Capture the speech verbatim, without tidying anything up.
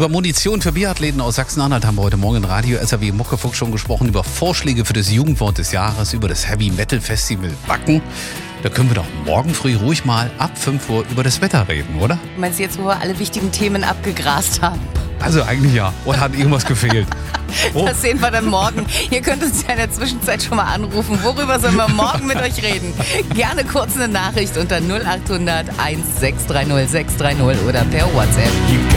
Über Munition für Biathleten aus Sachsen-Anhalt haben wir heute Morgen in Radio S R W Muckefuck schon gesprochen, über Vorschläge für das Jugendwort des Jahres, über das Heavy Metal Festival Wacken. Da können wir doch morgen früh ruhig mal ab fünf Uhr über das Wetter reden, oder? Meinst du jetzt, wo wir alle wichtigen Themen abgegrast haben? Also eigentlich ja. Oder hat irgendwas gefehlt? Oh. Das sehen wir dann morgen. Ihr könnt uns ja in der Zwischenzeit schon mal anrufen. Worüber sollen wir morgen mit euch reden? Gerne kurz eine Nachricht unter null acht hundert eins sechs drei null sechs drei null oder per WhatsApp.